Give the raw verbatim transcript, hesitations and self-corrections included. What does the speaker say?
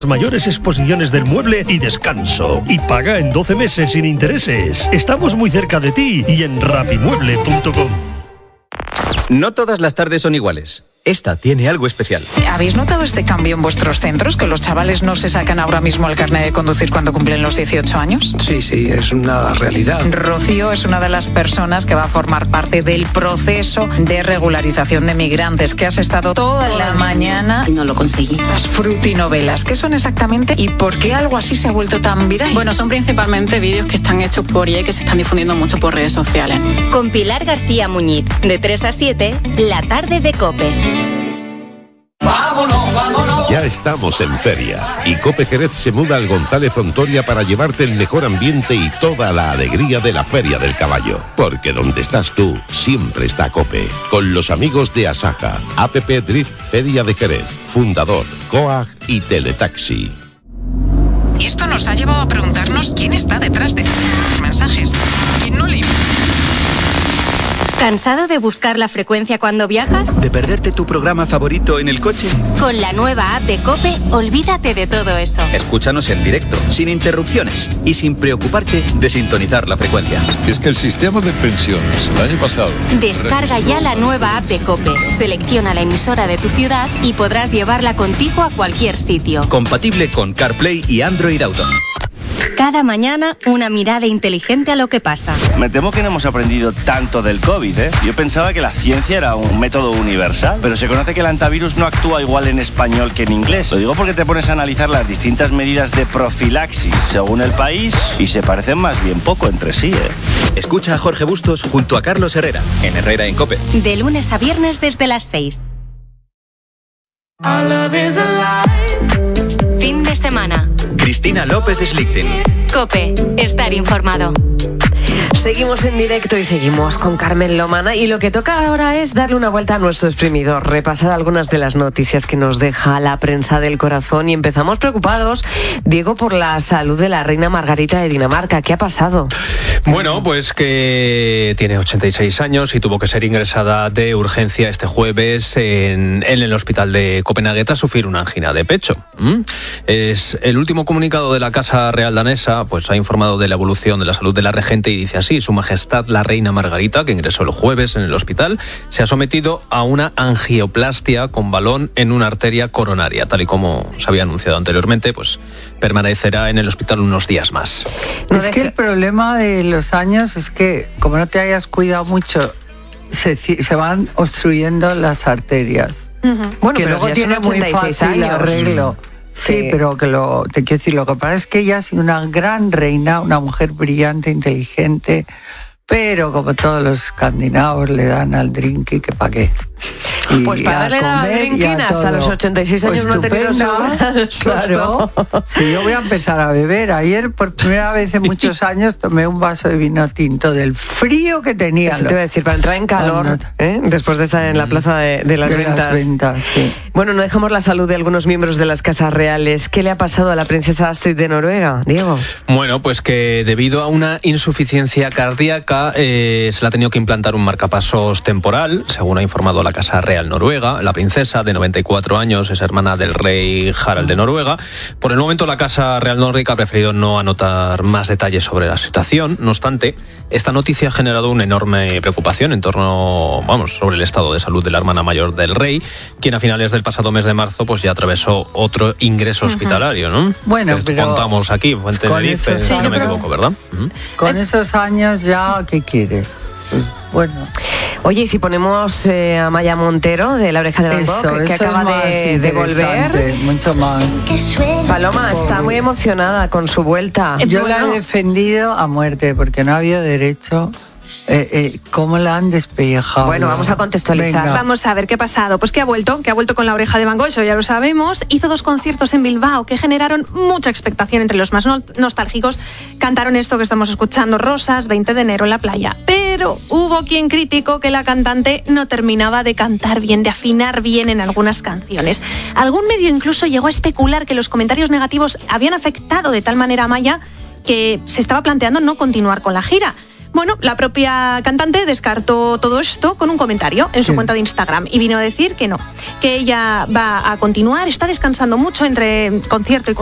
Mayores exposiciones del mueble y descanso. Y paga en doce meses sin intereses. Estamos muy cerca de ti y en rapimueble punto com. No todas las tardes son iguales. Esta tiene algo especial. ¿Habéis notado este cambio en vuestros centros? ¿Que los chavales no se sacan ahora mismo el carnet de conducir cuando cumplen los dieciocho años? Sí, sí, es una realidad. Rocío es una de las personas que va a formar parte del proceso de regularización de migrantes, que has estado toda la mañana... Y no lo conseguí. Las frutinovelas, ¿qué son exactamente y por qué algo así se ha vuelto tan viral? Bueno, son principalmente vídeos que están hechos por I A y que se están difundiendo mucho por redes sociales. Con Pilar García Muñiz, de tres a siete, la tarde de COPE. ¡Vámonos, vámonos! Ya estamos en feria y Cope Jerez se muda al González Ontoria para llevarte el mejor ambiente y toda la alegría de la Feria del Caballo. Porque donde estás tú, siempre está Cope. Con los amigos de Asaja, A P P Drift Feria de Jerez, Fundador, Coag y Teletaxi. Y esto nos ha llevado a preguntarnos quién está detrás de los mensajes. ¿Quién no le... ¿Cansado de buscar la frecuencia cuando viajas? ¿De perderte tu programa favorito en el coche? Con la nueva app de COPE, olvídate de todo eso. Escúchanos en directo, sin interrupciones y sin preocuparte de sintonizar la frecuencia. Es que el sistema de pensiones, el año pasado... Descarga ya la nueva app de COPE, selecciona la emisora de tu ciudad y podrás llevarla contigo a cualquier sitio. Compatible con CarPlay y Android Auto. Cada mañana, una mirada inteligente a lo que pasa. Me temo que no hemos aprendido tanto del COVID, ¿eh? Yo pensaba que la ciencia era un método universal, pero se conoce que el antivirus no actúa igual en español que en inglés. Lo digo porque te pones a analizar las distintas medidas de profilaxis según el país y se parecen más bien poco entre sí, ¿eh? Escucha a Jorge Bustos junto a Carlos Herrera, en Herrera en COPE. De lunes a viernes desde las seis. Fin de semana. Cristina López Slichting. COPE, estar informado. Seguimos en directo y seguimos con Carmen Lomana y lo que toca ahora es darle una vuelta a nuestro exprimidor, repasar algunas de las noticias que nos deja la prensa del corazón y empezamos preocupados, Diego, por la salud de la reina Margarita de Dinamarca. ¿Qué ha pasado? Bueno, pues que tiene ochenta y seis años y tuvo que ser ingresada de urgencia este jueves en, en el hospital de Copenhague tras sufrir una angina de pecho. ¿Mm? Es el último comunicado de la Casa Real danesa, pues ha informado de la evolución de la salud de la regente y dice así: Su Majestad la Reina Margarita, que ingresó el jueves en el hospital, se ha sometido a una angioplastia con balón en una arteria coronaria. Tal y como se había anunciado anteriormente, pues permanecerá en el hospital unos días más. No es deja... que el problema de los años es que, como no te hayas cuidado mucho, se, se van obstruyendo las arterias. Uh-huh. Bueno, que luego tiene muy fácil arreglo. Sí, sí, pero que lo te quiero decir, lo que pasa es que ella ha sido una gran reina, una mujer brillante, inteligente, pero como todos los escandinavos le dan al drinking, que pa' qué. Y pues para darle al drinking hasta los ochenta y seis años pues no tenido sobra. Claro. Sí, yo voy a empezar a beber. Ayer, por primera vez en muchos años, tomé un vaso de vino tinto del frío que tenía. Eso te voy a decir, para entrar en calor, ¿eh? Después de estar en la plaza de, de las de ventas. Las ventas, sí. Bueno, no dejamos la salud de algunos miembros de las casas reales. ¿Qué le ha pasado a la princesa Astrid de Noruega, Diego? Bueno, pues que debido a una insuficiencia cardíaca eh, se le ha tenido que implantar un marcapasos temporal, según ha informado la Casa Real Noruega. La princesa, de noventa y cuatro años, es hermana del rey Harald de Noruega. Por el momento, la Casa Real Nórdica ha preferido no anotar más detalles sobre la situación. No obstante, esta noticia ha generado una enorme preocupación en torno, vamos, sobre el estado de salud de la hermana mayor del rey, quien a finales del pasado mes de marzo pues ya atravesó otro ingreso hospitalario, ¿no? Bueno, Esto pero contamos aquí, en Tenerife, si no me equivoco, ¿verdad? Con esos años ya, ¿qué quiere? Pues, bueno. Oye, y si ponemos eh, a Maya Montero de La Oreja de Van Gogh, que, que acaba de, de volver, mucho más. Paloma Pobre. Está muy emocionada con su vuelta. Yo bueno. la he defendido a muerte porque no había derecho. Eh, eh, ¿Cómo la han despellejado? Bueno, vamos a contextualizar. Venga. Vamos a ver qué ha pasado. Pues que ha vuelto, que ha vuelto con La Oreja de Van Gogh, eso ya lo sabemos. Hizo dos conciertos en Bilbao que generaron mucha expectación entre los más no- nostálgicos. Cantaron esto que estamos escuchando, Rosas, veinte de enero en la playa. Pero hubo quien criticó que la cantante no terminaba de cantar bien, de afinar bien en algunas canciones. Algún medio incluso llegó a especular que los comentarios negativos habían afectado de tal manera a Maya que se estaba planteando no continuar con la gira. Bueno, la propia cantante descartó todo esto con un comentario en su Sí. cuenta de Instagram y vino a decir que no, que ella va a continuar, está descansando mucho entre concierto y